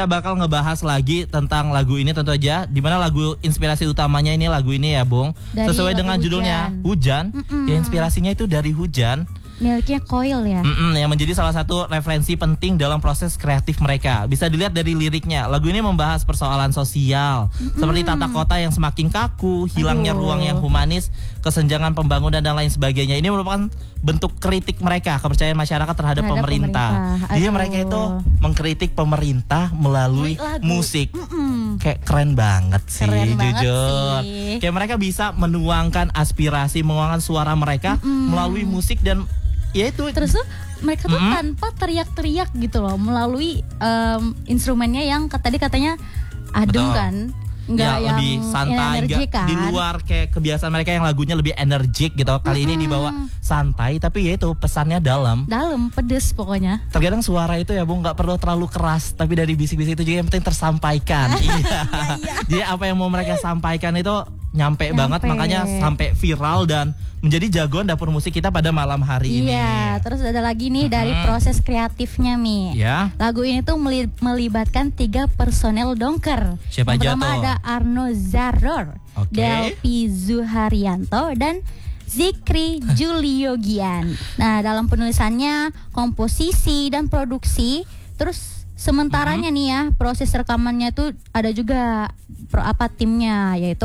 Kita bakal ngebahas lagi tentang lagu ini tentu aja. Dimana lagu inspirasi utamanya ini lagu ini ya Bung. Dari sesuai dengan judulnya Hujan. Ya inspirasinya itu dari hujan. Miliknya Koil ya. Yang menjadi salah satu referensi penting dalam proses kreatif mereka. Bisa dilihat dari liriknya. Lagu ini membahas persoalan sosial seperti tata kota yang semakin kaku, hilangnya ruang yang humanis, kesenjangan pembangunan dan lain sebagainya. Ini merupakan bentuk kritik mereka, kepercayaan masyarakat terhadap pemerintah. Jadi mereka itu mengkritik pemerintah melalui musik. Kayak keren banget sih, jujur. Kayak mereka bisa menuangkan aspirasi, menuangkan suara mereka melalui musik dan ya itu. Terus tuh mereka tuh tanpa teriak-teriak gitu loh, melalui instrumennya yang tadi katanya adem kan, nggak yang lebih santai, kan? Di luar kayak kebiasaan mereka yang lagunya lebih energik gitu. Kali ini dibawa santai, tapi ya itu pesannya dalam, pedes pokoknya. Terkadang suara itu ya Bung nggak perlu terlalu keras, tapi dari bisik-bisik itu juga yang penting tersampaikan. Jadi apa yang mau mereka sampaikan itu nyampe banget, makanya sampai viral dan menjadi jagoan dapur musik kita pada malam hari ini. Iya, terus ada lagi nih dari proses kreatifnya Mi. Ya. Lagu ini tuh melibatkan 3 personel dongker. Siapa aja tuh? Pertama ada Arno Zaror, Delpi Zuharyanto, dan Zikri Juliogian. Nah, dalam penulisannya, komposisi dan produksi, terus sementaranya nih ya, proses rekamannya tuh ada juga timnya, yaitu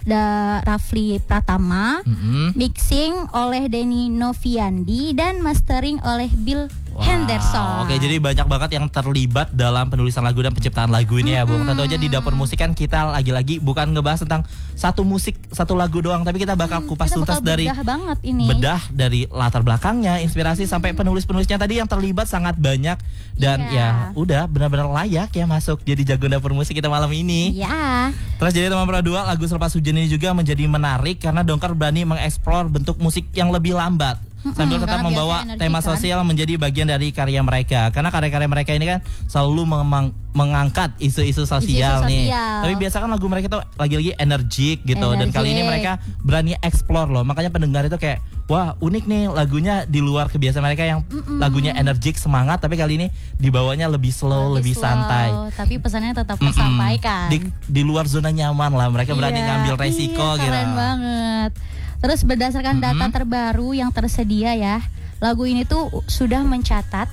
Rafli Pratama, mixing oleh Denny Noviandi, dan mastering oleh Bill Henderson. Oke, jadi banyak banget yang terlibat dalam penulisan lagu dan penciptaan lagu ini ya Bung. Tentu aja di dapur musik kan kita lagi-lagi bukan ngebahas tentang satu musik, satu lagu doang, tapi kita bakal kupas tuntas dari bedah dari latar belakangnya, inspirasi sampai penulis-penulisnya tadi yang terlibat sangat banyak. Dan ya udah benar-benar layak ya masuk jadi jago dapur musik kita malam ini. Iya. Terus jadi teman Pro 2, lagu Selepas Hujan ini juga menjadi menarik karena Dongker berani mengeksplor bentuk musik yang lebih lambat sambil tetap membawa tema sosial menjadi bagian dari karya mereka. Karena karya-karya mereka ini kan selalu mengangkat isu-isu sosial nih. Tapi biasa kan lagu mereka tuh lagi-lagi energik gitu. Dan kali ini mereka berani explore loh. Makanya pendengar itu kayak, wah unik nih lagunya di luar kebiasaan mereka yang lagunya energik, semangat. Tapi kali ini dibawanya lebih slow, lebih santai. Tapi pesannya tetap tersampaikan. Di luar zona nyaman lah. Mereka berani ngambil resiko gitu. Keren banget. Terus berdasarkan data terbaru yang tersedia ya, lagu ini tuh sudah mencatat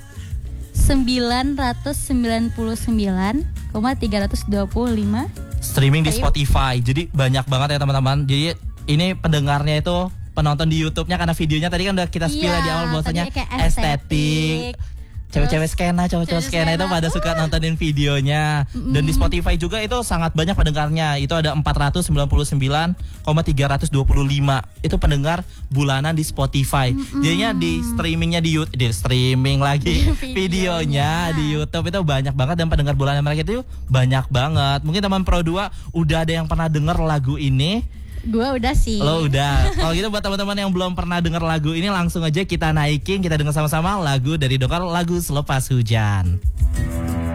999,325 streaming di Spotify. Jadi banyak banget ya teman-teman. Jadi ini pendengarnya itu penonton di YouTube-nya, karena videonya tadi kan udah kita spill di awal bahwasanya estetik. Cewek-cewek skena, cowok-cowok skena itu pada suka nontonin videonya. Dan di Spotify juga itu sangat banyak pendengarnya. Itu ada 499,325. Itu pendengar bulanan di Spotify. Jadinya di streamingnya di streaming lagi videonya di YouTube itu banyak banget, dan pendengar bulanan mereka itu banyak banget. Mungkin teman Pro 2 udah ada yang pernah denger lagu ini. Gua udah sih. Lo udah. Kalau gitu buat teman-teman yang belum pernah dengar lagu ini, langsung aja kita naikin, kita dengar sama-sama lagu dari Dongker, lagu Selepas Hujan.